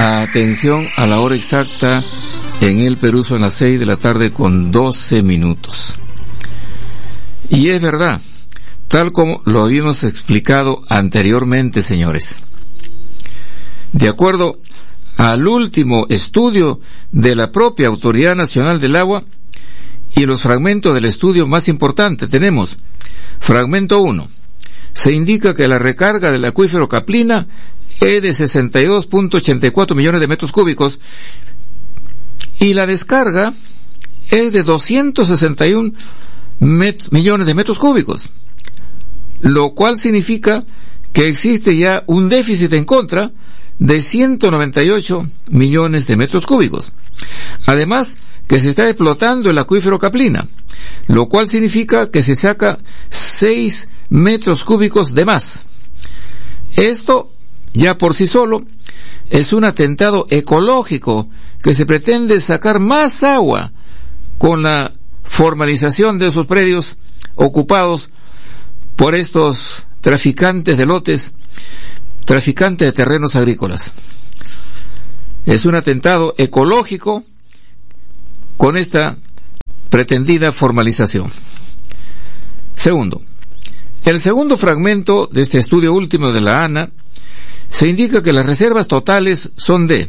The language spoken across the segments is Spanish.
Atención a la hora exacta, en el Perú son las 6 de la tarde con 12 minutos. Y es verdad, tal como lo habíamos explicado anteriormente, señores. De acuerdo al último estudio de la propia Autoridad Nacional del Agua y los fragmentos del estudio más importante, tenemos fragmento 1. Se indica que la recarga del acuífero Caplina es de 62.84 millones de metros cúbicos y la descarga es de 261 millones de metros cúbicos, lo cual significa que existe ya un déficit en contra de 198 millones de metros cúbicos. Además, que se está explotando el acuífero Caplina, lo cual significa que se saca 6 metros cúbicos de más. Esto ya por sí solo es un atentado ecológico que se pretende sacar más agua con la formalización de esos predios ocupados por estos traficantes de lotes, traficantes de terrenos agrícolas. Es un atentado ecológico con esta pretendida formalización. Segundo, el segundo fragmento de este estudio último de la ANA se indica que las reservas totales son de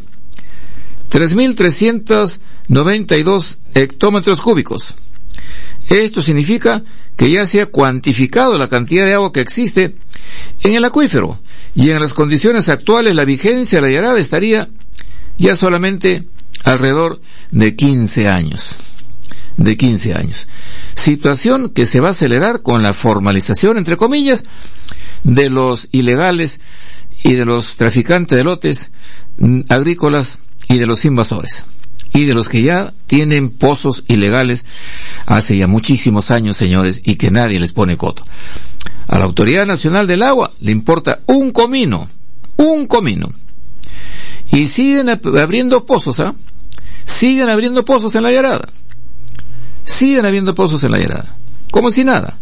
3.392 hectómetros cúbicos. Esto significa que ya se ha cuantificado la cantidad de agua que existe en el acuífero, y en las condiciones actuales la vigencia de la yarada estaría ya solamente alrededor de 15 años. De 15 años. Situación que se va a acelerar con la formalización, entre comillas, de los ilegales y de los traficantes de lotes agrícolas y de los invasores. Y de los que ya tienen pozos ilegales hace ya muchísimos años, señores, y que nadie les pone coto. A la Autoridad Nacional del Agua le importa un comino. Y siguen abriendo pozos, siguen abriendo pozos en la yarada. Como si nada.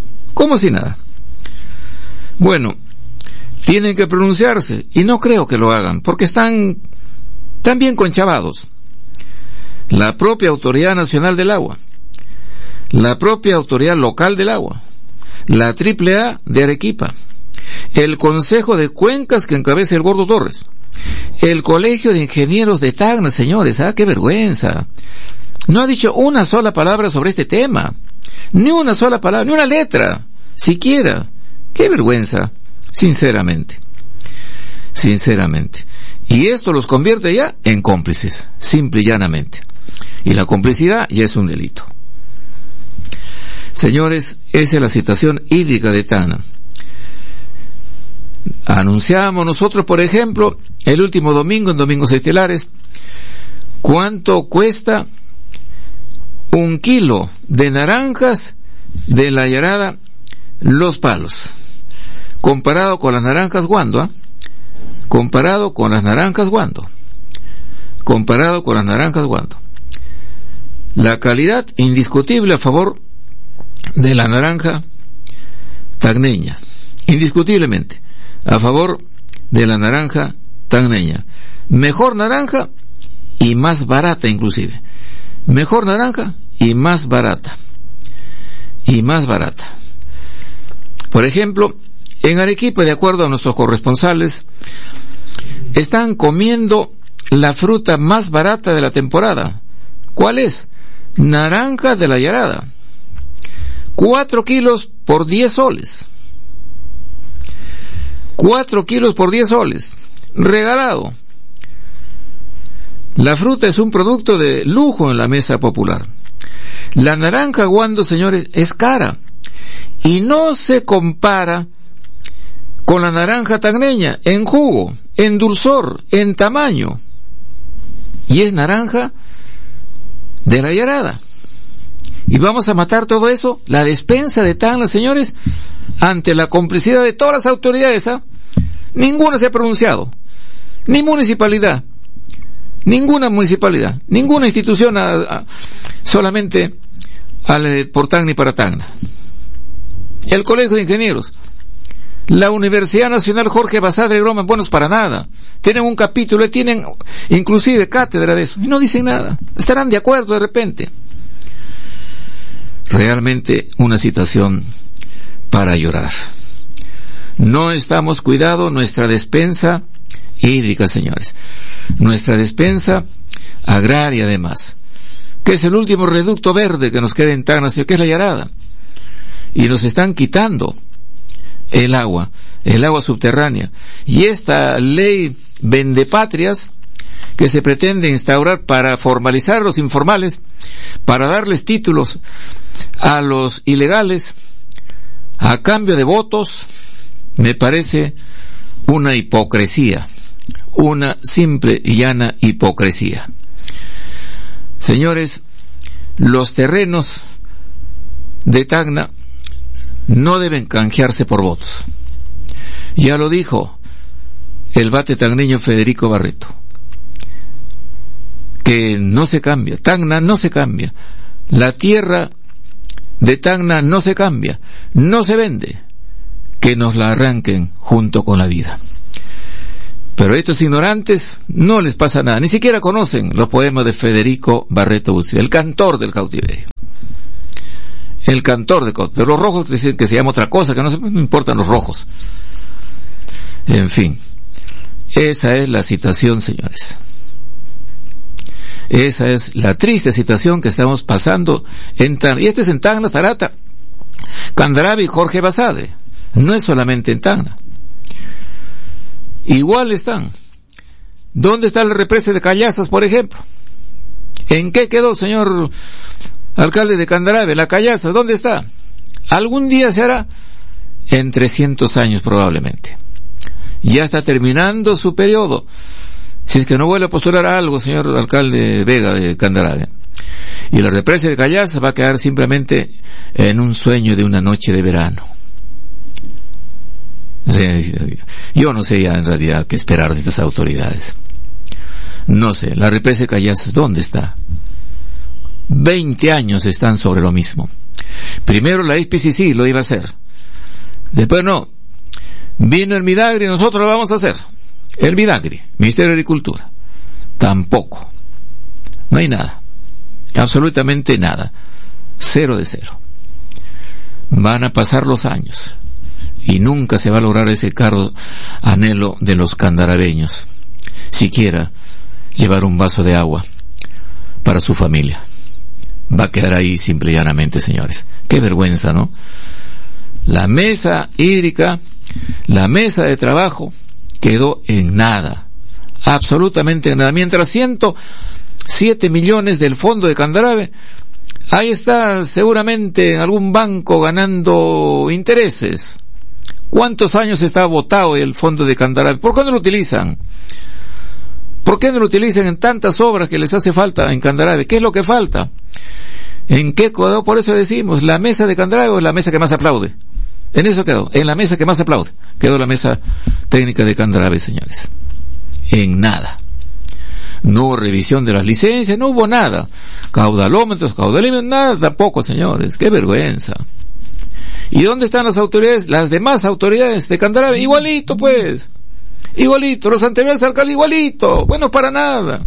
Bueno, tienen que pronunciarse, y no creo que lo hagan, porque están bien conchavados. La propia Autoridad Nacional del Agua, la propia Autoridad Local del Agua, la AAA de Arequipa, el Consejo de Cuencas que encabeza el Gordo Torres, el Colegio de Ingenieros de Tacna, señores, qué vergüenza. No ha dicho una sola palabra sobre este tema, ni una sola palabra, ni una letra, siquiera. Qué vergüenza, sinceramente. Y esto los convierte ya en cómplices, simple y llanamente. Y la complicidad ya es un delito. Señores, esa es la situación hídrica de Tacna. Anunciamos nosotros, por ejemplo, el último domingo, en Domingos Estelares, cuánto cuesta 1 kilo de naranjas de la yarada Los Palos, comparado con las naranjas Guando, comparado con las naranjas Guando. La calidad indiscutible a favor de la naranja tacneña, indiscutiblemente a favor de la naranja tacneña. Mejor naranja y más barata, inclusive. Mejor naranja y más barata. Por ejemplo, en Arequipa, de acuerdo a nuestros corresponsales, están comiendo la fruta más barata de la temporada. ¿Cuál es? Naranja de la yarada. 4 kilos por 10 soles. 4 kilos por 10 soles. Regalado. La fruta es un producto de lujo en la mesa popular. La naranja Guando, señores, es cara. Y no se compara con la naranja tacneña en jugo, en dulzor, en tamaño. Y es naranja de la yarada. Y vamos a matar todo eso, la despensa de Tacna, señores, ante la complicidad de todas las autoridades. Ninguna se ha pronunciado, ninguna institución, solamente por Tacna y para Tacna. El Colegio de Ingenieros, La Universidad Nacional Jorge Basadre Groma, buenos para nada. Tienen un capítulo, tienen inclusive cátedra de eso, y no dicen nada. Estarán de acuerdo de repente. Realmente una situación para llorar. No estamos cuidando nuestra despensa hídrica, señores. Nuestra despensa agraria, además, que es el último reducto verde que nos queda en Tacna, que es la Yarada. Y nos están quitando el agua subterránea. Y esta ley vendepatrias que se pretende instaurar para formalizar a los informales, para darles títulos a los ilegales, a cambio de votos, me parece una hipocresía, una simple y llana hipocresía. Señores, los terrenos de Tacna no deben canjearse por votos. Ya lo dijo el bate tacneño Federico Barreto, que no se cambia, Tacna no se cambia, la tierra de Tacna no se cambia, no se vende, que nos la arranquen junto con la vida. Pero a estos ignorantes no les pasa nada, ni siquiera conocen los poemas de Federico Barreto Bustillo, el cantor del cautiverio. El cantor de cautiverio. Pero los rojos dicen que se llama otra cosa, que no importan los rojos. En fin, esa es la situación, señores. Esa es la triste situación que estamos pasando en Tacna. Y esto es en Tacna, Tarata, Candarave y Jorge Basadre. No es solamente en Tacna. Igual están. ¿Dónde está la represa de Callazas, por ejemplo? ¿En qué quedó, señor alcalde de Candarave? La Callazas, ¿dónde está? Algún día se hará, en 300 años probablemente. Ya está terminando su periodo. Si es que no vuelve a postular algo, señor alcalde Vega de Candarave. Y la represa de Callazas va a quedar simplemente en un sueño de una noche de verano. Yo no sé ya en realidad qué esperar de estas autoridades. No sé, la represa de Callazas, ¿dónde está? 20 años están sobre lo mismo. Primero la IPCC lo iba a hacer. Después no. Vino el Midagri y nosotros lo vamos a hacer. El Midagri, Ministerio de Agricultura. Tampoco. No hay nada. Absolutamente nada. 0 de 0. Van a pasar los años y nunca se va a lograr ese caro anhelo de los candaraveños. Siquiera llevar un vaso de agua para su familia. Va a quedar ahí simple y llanamente, señores. Qué vergüenza, ¿no? La mesa hídrica, la mesa de trabajo quedó en nada. Absolutamente en nada. Mientras 107 millones del fondo de Candarave, ahí está seguramente en algún banco ganando intereses. ¿Cuántos años está botado el fondo de Candarave? ¿Por qué no lo utilizan? ¿Por qué no lo utilizan en tantas obras que les hace falta en Candarave? ¿Qué es lo que falta? ¿En qué quedó? Por eso decimos, la mesa de Candarave es la mesa que más aplaude. En eso quedó, en la mesa que más aplaude. Quedó la mesa técnica de Candarave, señores. En nada. No hubo revisión de las licencias, no hubo nada. Caudalómetros, caudalímetros, nada tampoco, señores. Qué vergüenza. ¿Y dónde están las autoridades? Las demás autoridades de Candarave, igualito pues. Igualito, los anteriores alcaldes igualito. Bueno, para nada.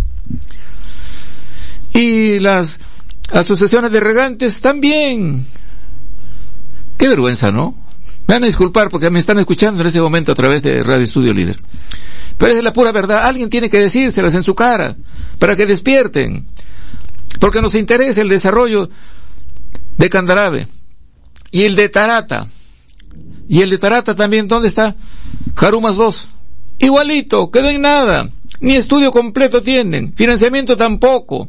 Y las asociaciones de regantes también. Qué vergüenza, ¿no? Me van a disculpar porque me están escuchando en este momento a través de Radio Estudio Líder. Pero es la pura verdad. Alguien tiene que decírselas en su cara para que despierten. Porque nos interesa el desarrollo de Candarave. Y el de Tarata. Y el de Tarata también, ¿dónde está? Jarumas 2. Igualito, quedó en nada. Ni estudio completo tienen. Financiamiento tampoco.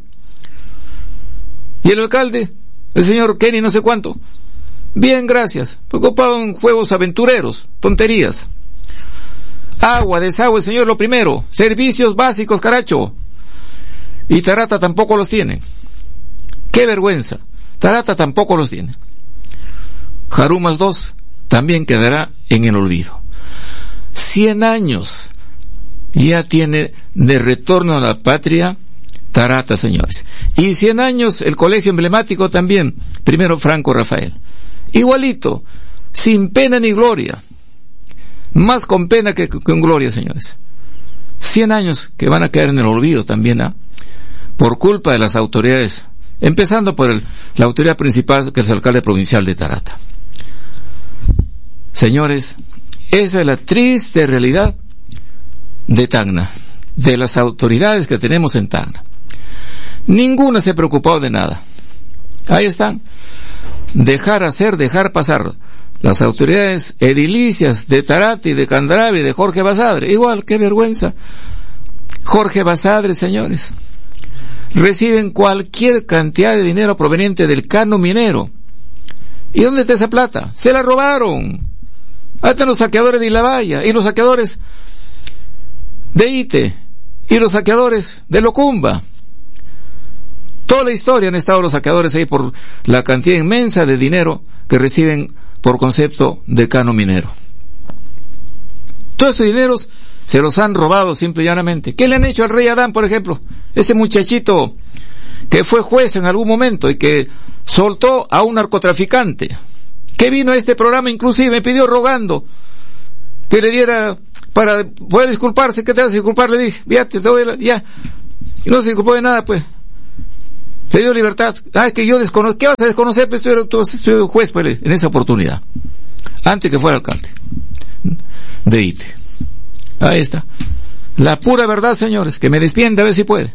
Y el alcalde, el señor Kenny no sé cuánto. Bien, gracias. Ocupado en juegos aventureros, tonterías. Agua, desagüe, señor, lo primero. Servicios básicos, caracho. Y Tarata tampoco los tiene. Qué vergüenza. Tarata tampoco los tiene. Jarumas 2 también quedará en el olvido. 100 años ya tiene de retorno a la patria Tarata, señores. Y 100 años el colegio emblemático también. Primero Franco Rafael. Igualito, sin pena ni gloria. Más con pena que con gloria, señores. 100 años que van a caer en el olvido también, por culpa de las autoridades, empezando por la autoridad principal, que es el alcalde provincial de Tarata. Señores, esa es la triste realidad de Tacna, de las autoridades que tenemos en Tacna. Ninguna se ha preocupado de nada. Ahí están. Dejar hacer, dejar pasar. Las autoridades edilicias de Tarata y de Candarave y de Jorge Basadre. Igual, qué vergüenza. Jorge Basadre, señores, reciben cualquier cantidad de dinero proveniente del cano minero. ¿Y dónde está esa plata? Se la robaron. Ahí están los saqueadores de Ilavaya y los saqueadores de Ite y los saqueadores de Locumba. Toda la historia han estado los saqueadores ahí por la cantidad inmensa de dinero que reciben por concepto de cano minero. Todos estos dineros se los han robado simple y llanamente. ¿Qué le han hecho al rey Adán, por ejemplo? Ese muchachito que fue juez en algún momento y que soltó a un narcotraficante, que vino a este programa, inclusive me pidió rogando que le diera para poder disculparse. ¿Qué te vas a disculpar? Le dije, fíjate, te doy ya. Y no se disculpó de nada, pues. Le dio libertad. Que yo desconozco. ¿Qué vas a desconocer? Pues soy juez, pues, en esa oportunidad. Antes que fuera alcalde de Ite. Ahí está. La pura verdad, señores. Que me despiende a ver si puede.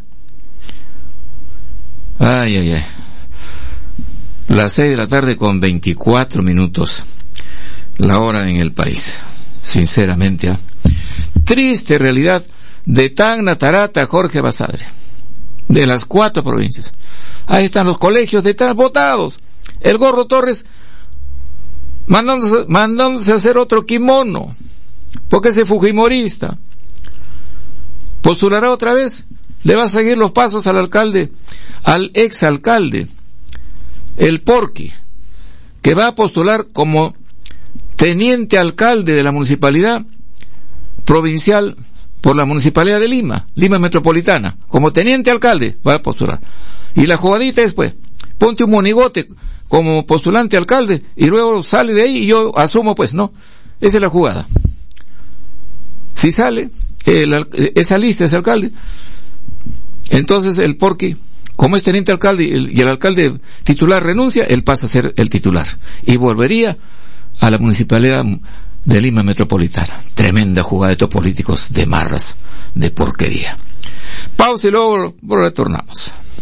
Ay, ay, ay. Las 6 de la tarde con 24 minutos. La hora en el país. Sinceramente, triste realidad de Tacna, Tarata, Jorge Basadre. De las 4 provincias. Ahí están los colegios de Tacna votados. El Gordo Torres mandándose a hacer otro kimono. Porque ese fujimorista postulará otra vez. Le va a seguir los pasos al alcalde, al exalcalde, el Porqui, que va a postular como teniente alcalde de la municipalidad provincial por la municipalidad de Lima Metropolitana. Como teniente alcalde va a postular. Y la jugadita es, pues, ponte un monigote como postulante alcalde y luego sale de ahí y yo asumo, pues, no. Esa es la jugada. Si sale esa lista, ese alcalde, entonces el Porqui, como es teniente alcalde y el alcalde titular renuncia, él pasa a ser el titular y volvería a la municipalidad de Lima Metropolitana. Tremenda jugada de estos políticos de marras, de porquería. Pausa y luego retornamos.